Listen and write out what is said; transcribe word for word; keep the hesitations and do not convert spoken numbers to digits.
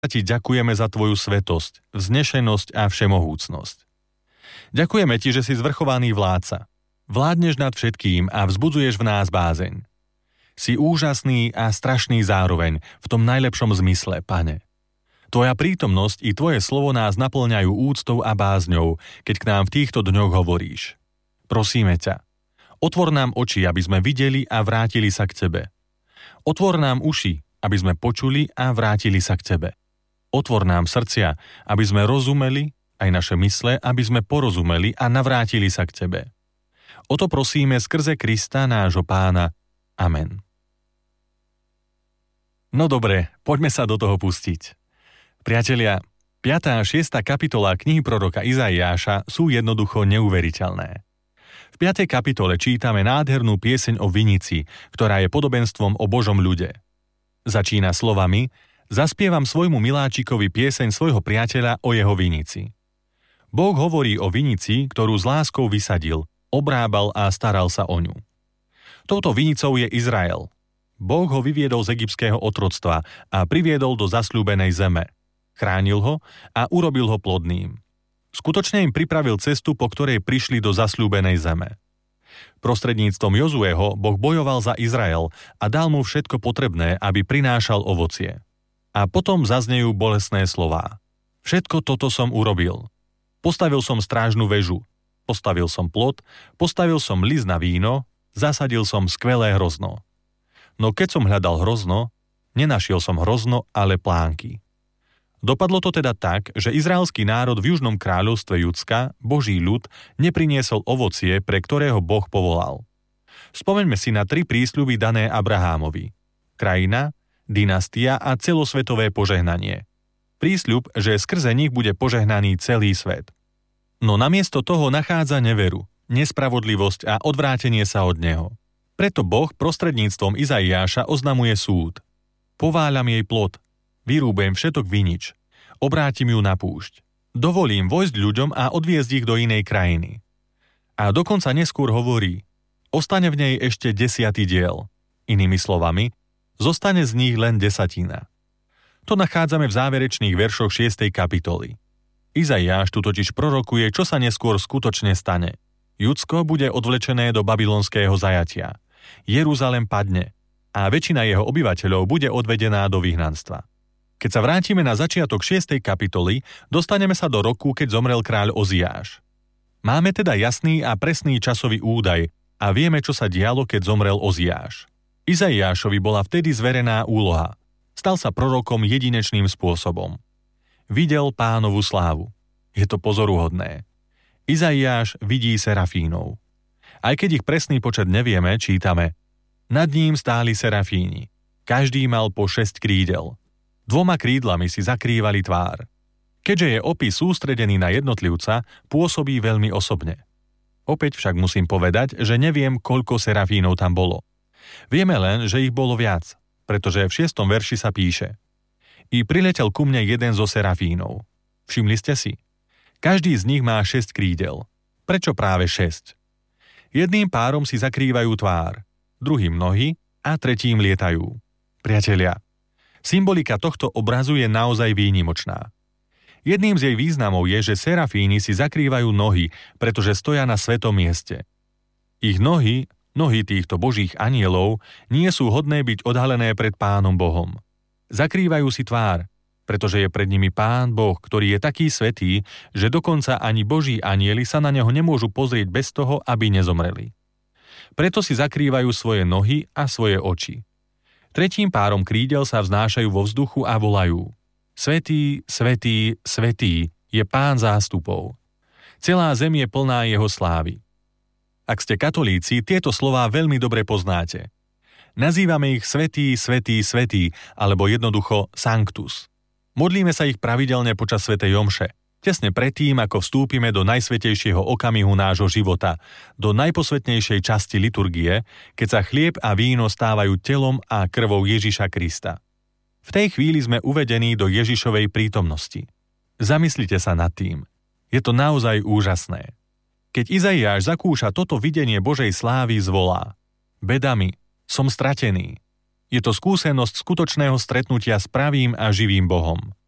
Ti ďakujeme za Tvoju svetosť, vznešenosť a všemohúcnosť. Ďakujeme Ti, že si zvrchovaný vládca. Vládneš nad všetkým a vzbudzuješ v nás bázeň. Si úžasný a strašný zároveň, v tom najlepšom zmysle, Pane. Tvoja prítomnosť i Tvoje slovo nás naplňajú úctou a bázňou, keď k nám v týchto dňoch hovoríš. Prosíme ťa, otvor nám oči, aby sme videli a vrátili sa k Tebe. Otvor nám uši, aby sme počuli a vrátili sa k Tebe. Otvor nám srdcia, aby sme rozumeli, aj naše mysle, aby sme porozumeli a navrátili sa k Tebe. O to prosíme skrze Krista, nášho Pána. Amen. No dobre, poďme sa do toho pustiť. Priatelia, piata a šiesta kapitola knihy proroka Izaiáša sú jednoducho neuveriteľné. V piatej kapitole čítame nádhernú pieseň o vinici, ktorá je podobenstvom o Božom ľude. Začína slovami: Zaspievam svojmu miláčikovi pieseň svojho priateľa o jeho vinici. Boh hovorí o vinici, ktorú s láskou vysadil, obrábal a staral sa o ňu. Touto vinicou je Izrael. Boh ho vyviedol z egyptského otroctva a priviedol do zasľúbenej zeme. Chránil ho a urobil ho plodným. Skutočne im pripravil cestu, po ktorej prišli do zasľúbenej zeme. Prostredníctvom Jozueho Boh bojoval za Izrael a dal mu všetko potrebné, aby prinášal ovocie. A potom zaznejú bolestné slová. Všetko toto som urobil. Postavil som strážnu väžu, postavil som plot, postavil som lis na víno, zasadil som skvelé hrozno. No keď som hľadal hrozno, nenašiel som hrozno, ale plánky. Dopadlo to teda tak, že izraelský národ v južnom kráľovstve Judska, Boží ľud, nepriniesol ovocie, pre ktorého Boh povolal. Spomeňme si na tri prísľuby dané Abrahámovi. Krajina, dynastia a celosvetové požehnanie. Prísľub, že skrze nich bude požehnaný celý svet. No namiesto toho nachádza neveru, nespravodlivosť a odvrátenie sa od neho. Preto Boh prostredníctvom Izaiáša oznamuje súd. Pováľam jej plod, vyrúbem všetok vinič, obrátim ju na púšť. Dovolím vojsť ľuďom a odviezť ich do inej krajiny. A dokonca neskôr hovorí, ostane v nej ešte desiatý diel. Inými slovami, zostane z nich len desatina. To nachádzame v záverečných veršoch šiestej kapitoly. Izaiáš tu totiž prorokuje, čo sa neskôr skutočne stane. Judsko bude odvlečené do babylonského zajatia. Jeruzalem padne a väčšina jeho obyvateľov bude odvedená do vyhnanstva. Keď sa vrátime na začiatok šiestej kapitoly, dostaneme sa do roku, keď zomrel kráľ Oziáš. Máme teda jasný a presný časový údaj a vieme, čo sa dialo, keď zomrel Oziáš. Izaiášovi bola vtedy zverená úloha. Stal sa prorokom jedinečným spôsobom. Videl Pánovu slávu. Je to pozoruhodné. Izaiáš vidí serafínov. Aj keď ich presný počet nevieme, čítame: Nad ním stáli serafíni. Každý mal po šesť krídel. Dvoma krídlami si zakrývali tvár. Keďže je opis sústredený na jednotlivca, pôsobí veľmi osobne. Opäť však musím povedať, že neviem, koľko serafínov tam bolo. Vieme len, že ich bolo viac, pretože v šiestom verši sa píše: I priletel ku mne jeden zo serafínov. Všimli ste si? Každý z nich má šesť krídel. Prečo práve šesť? Jedným párom si zakrývajú tvár, druhým nohy a tretím lietajú. Priatelia, symbolika tohto obrazu je naozaj výnimočná. Jedným z jej významov je, že serafíni si zakrývajú nohy, pretože stoja na svetom mieste. Ich nohy, nohy týchto božích anielov, nie sú hodné byť odhalené pred Pánom Bohom. Zakrývajú si tvár, pretože je pred nimi Pán Boh, ktorý je taký svätý, že dokonca ani boží anjeli sa na neho nemôžu pozrieť bez toho, aby nezomreli. Preto si zakrývajú svoje nohy a svoje oči. Tretím párom krídel sa vznášajú vo vzduchu a volajú: Svätý, svätý, svätý je Pán zástupov. Celá zem je plná jeho slávy. Ak ste katolíci, tieto slová veľmi dobre poznáte. Nazývame ich svätý, svätý, svätý, alebo jednoducho sanctus. Modlíme sa ich pravidelne počas svätej omše, tesne predtým, ako vstúpime do najsvätejšieho okamihu nášho života, do najposvätnejšej časti liturgie, keď sa chlieb a víno stávajú telom a krvou Ježiša Krista. V tej chvíli sme uvedení do Ježišovej prítomnosti. Zamyslite sa nad tým. Je to naozaj úžasné. Keď Izaiáš zakúša toto videnie Božej slávy, zvolá: Beda mi, som stratený. Je to skúsenosť skutočného stretnutia s pravým a živým Bohom.